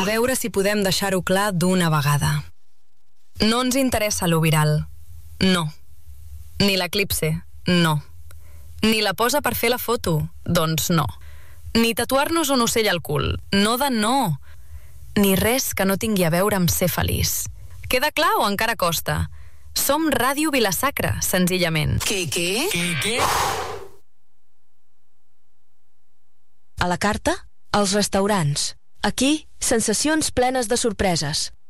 A veure si podem deixar-ho clar d'una vegada. No ens interessa lo viral. No. Ni l'eclipse. No. Ni la posa per fer la foto. Doncs no. Ni tatuar-nos un ocell al cul. No de no. Ni res que no tingui a veure amb ser feliç. Queda clar o encara costa? Som Ràdio Vila-sacra, senzillament. Què? A la carta, els restaurants. Aquí, sensacions plenes de sorpreses.